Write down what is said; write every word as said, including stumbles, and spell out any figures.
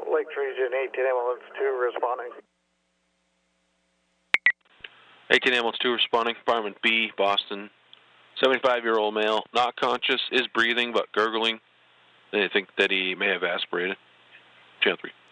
Lake Region eighteen ambulance two responding. eighteen ambulance two responding. Department B, Boston. seventy-five-year-old male, not conscious, is breathing but gurgling. They think that he may have aspirated. Channel three.